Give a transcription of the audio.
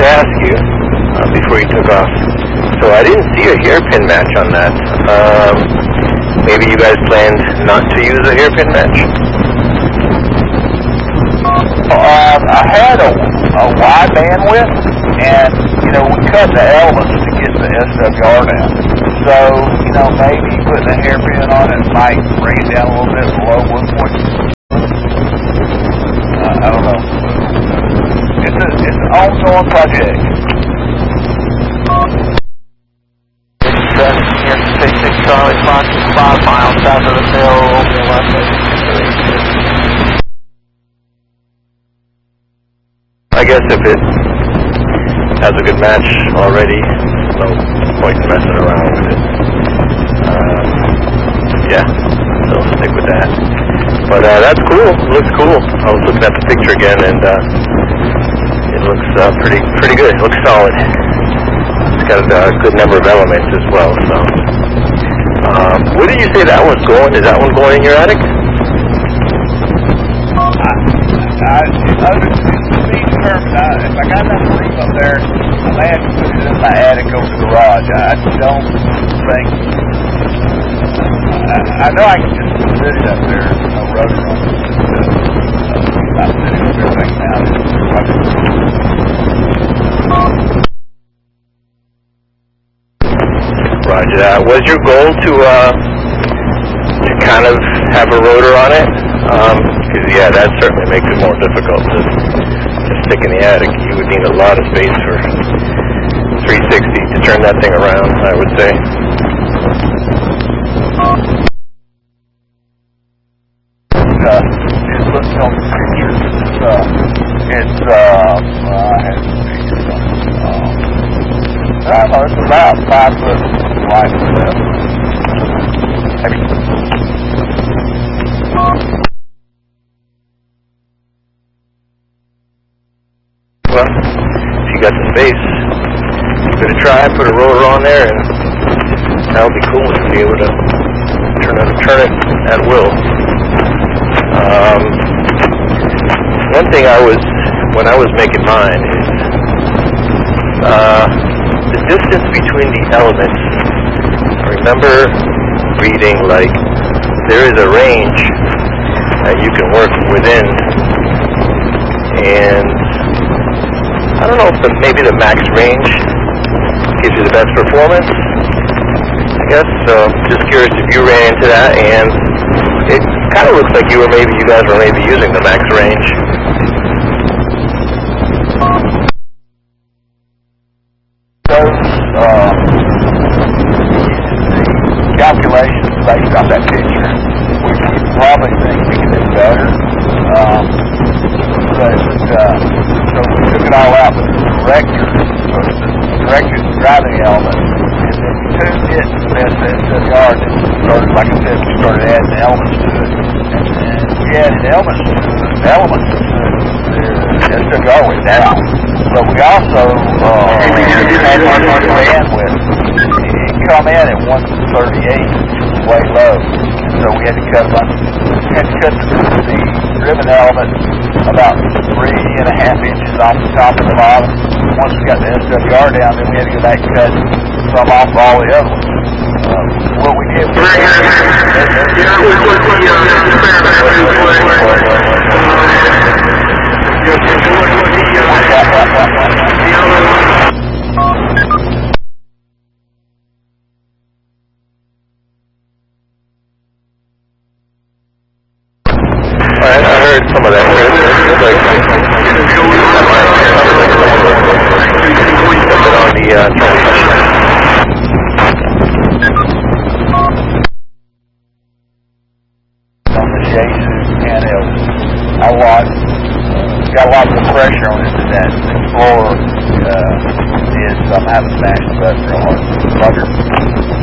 to ask you before you took off. So I didn't see a hairpin match on that. Maybe you guys planned not to use a hairpin match? I had a wide bandwidth, and, we cut the elements to get the SWR down. So, maybe putting a hairpin on it might bring it down a little bit below 1.2. I don't know. It's an ongoing project. Charlie Fox is 5 miles south of the mill, I guess if it has a good match already, no point in messing around with it. Yeah, so stick with that. But that's cool. It looks cool. I was looking at the picture again, and it looks pretty good. It looks solid. It's got a good number of elements as well. So, where did you say that one's going? Is that one going in your attic? If I got enough room up there, I may have to put it in my attic over the garage. I don't think. I know I can just sit it up there, no rotor on it. I'm sitting up there right now. Roger that. Was your goal to kind of have a rotor on it? Because yeah, that certainly makes it more difficult to stick in the attic. You would need a lot of space for 360 to turn that thing around, I would say. It looks on the pictures. It's about 5 foot wide. Well, if you got the space, give it a try, put a rotor on there, and that'll be cool. You'll be able to turn it at will. One thing when I was making mine is the distance between the elements. I remember reading, there is a range that you can work within, and I don't know if maybe the max range gives you the best performance, I guess. So just curious if you ran into that, and it kind of looks like you guys were maybe using the max range. Those calculations based on that picture, which we probably think we can do better. So we took it all out with the director's driving element, and then we tuned it to the best SWR, and started, like I said, we started adding elements to it, and we added elements to the SWR went down. But we also had more bandwidth. It come in at 138, which was way low, so we had to cut the driven element about 3.5 inches off the top and the bottom. Once we got the SWR down, then we had to go back and cut some off all the other ones. What we did was I heard some of that. On the transmission. On the chassis, and got a lot of pressure on it that the floor is having smashed up real hard.